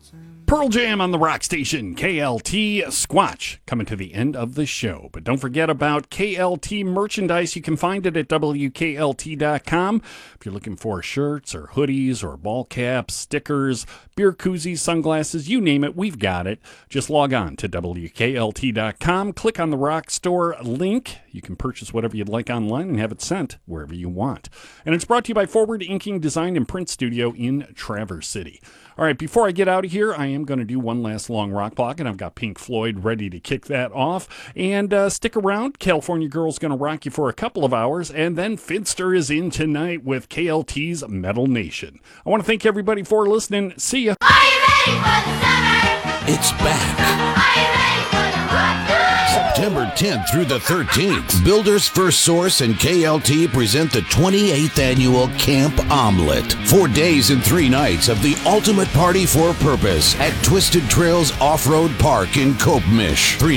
Pearl Jam on the rock station, KLT Squatch, coming to the end of the show. But don't forget about KLT merchandise. You can find it at WKLT.com. If you're looking for shirts or hoodies or ball caps, stickers, beer koozies, sunglasses, you name it, we've got it. Just log on to WKLT.com, click on the Rock Store link. You can purchase whatever you'd like online and have it sent wherever you want. And it's brought to you by Forward Inking Design and Print Studio in Traverse City. All right, before I get out of here, I am going to do one last long rock block, and I've got Pink Floyd ready to kick that off. And stick around. California Girl's going to rock you for a couple of hours, and then Finster is in tonight with KLT's Metal Nation. I want to thank everybody for listening. See ya. Are you ready for the summer? It's back. Are you ready for the hot girl? September 10th through the 13th, Builders First Source and KLT present the 28th annual Camp Omelet. 4 days and 3 nights of the ultimate party for purpose at Twisted Trails Off-Road Park in Copemish.